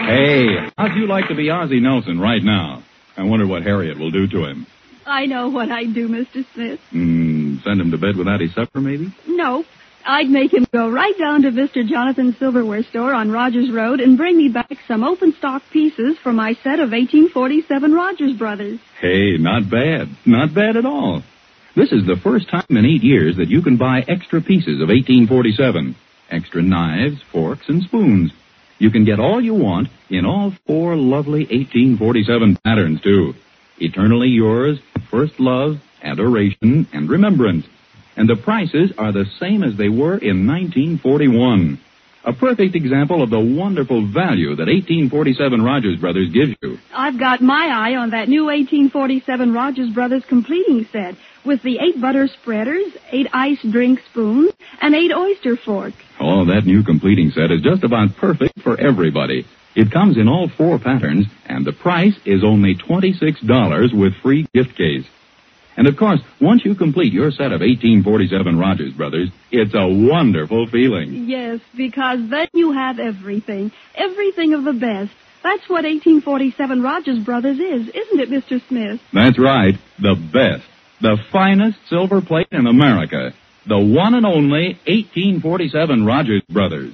Hey, how'd you like to be Ozzie Nelson right now? I wonder what Harriet will do to him. I know what I'd do, Mr. Smith. Send him to bed without his supper, maybe? No. I'd make him go right down to Mr. Jonathan's Silverware store on Rogers Road and bring me back some open stock pieces for my set of 1847 Rogers Brothers. Hey, not bad. Not bad at all. This is the first time in 8 years that you can buy extra pieces of 1847. Extra knives, forks, and spoons. You can get all you want in all 4 lovely 1847 patterns, too. Eternally Yours, First Love, Adoration, and Remembrance. And the prices are the same as they were in 1941. A perfect example of the wonderful value that 1847 Rogers Brothers gives you. I've got my eye on that new 1847 Rogers Brothers completing set with the 8 butter spreaders, 8 ice drink spoons, and 8 oyster forks. Oh, that new completing set is just about perfect for everybody. It comes in all 4 patterns, and the price is only $26 with free gift case. And, of course, once you complete your set of 1847 Rogers Brothers, it's a wonderful feeling. Yes, because then you have everything. Everything of the best. That's what 1847 Rogers Brothers is, isn't it, Mr. Smith? That's right. The best. The finest silver plate in America. The one and only 1847 Rogers Brothers.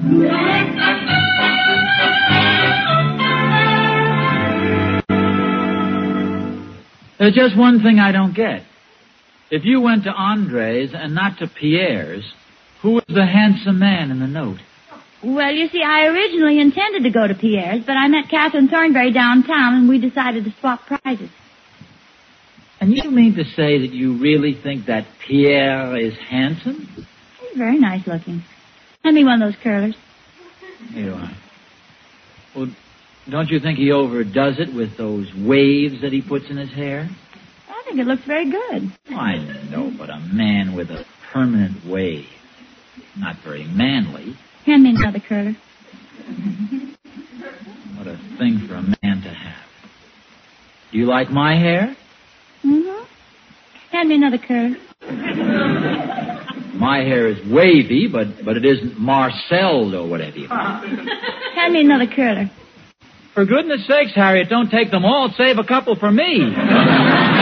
There's just one thing I don't get. If you went to Andre's and not to Pierre's, who was the handsome man in the note? Well, you see, I originally intended to go to Pierre's, but I met Catherine Thornberry downtown, and we decided to swap prizes. And you mean to say that you really think that Pierre is handsome? He's very nice looking. Hand me one of those curlers. Here you are. Well, don't you think he overdoes it with those waves that he puts in his hair? I think it looks very good. I know, but a man with a permanent wave. Not very manly. Hand me another curler. What a thing for a man to have. Do you like my hair? Mm-hmm. Hand me another curler. My hair is wavy, but it isn't marcelled or whatever you call it. Hand me another curler. For goodness sakes, Harriet, don't take them all. Save a couple for me.